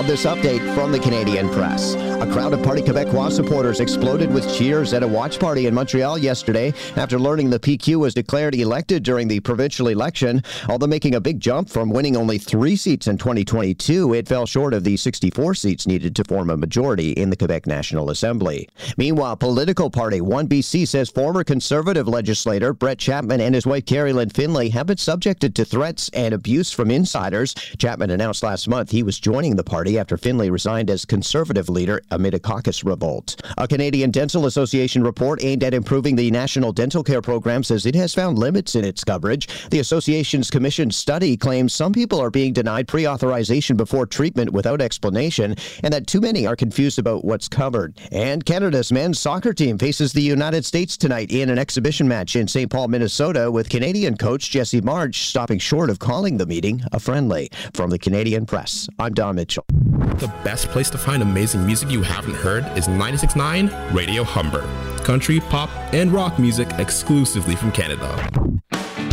on this update from the Canadian Press. A crowd of Parti Québécois supporters exploded with cheers at a watch party in Montreal yesterday after learning the PQ was declared elected during the provincial election. Although making a big jump from winning only 3 seats in 2022, it fell short of the 64 seats needed to form a majority in the Quebec National Assembly. Meanwhile, political party 1BC says former Conservative legislator Brett Chapman and his wife Carrie Lynn Finlay have been subjected to threats and abuse from insiders. Chapman announced last month he was joining the party after Finlay resigned as Conservative leader amid a caucus revolt. A Canadian Dental Association report aimed at improving the national dental care program says it has found limits in its coverage. The association's commissioned study claims some people are being denied pre-authorization before treatment without explanation, and that too many are confused about what's covered. And Canada's men's soccer team faces the United States tonight in an exhibition match in St. Paul, Minnesota, with Canadian coach Jesse March stopping short of calling the meeting a friendly. From the Canadian Press, I'm Don Mitchell. The best place to find amazing music you haven't heard is 96.9 Radio Humber. Country, pop, and rock music exclusively from Canada.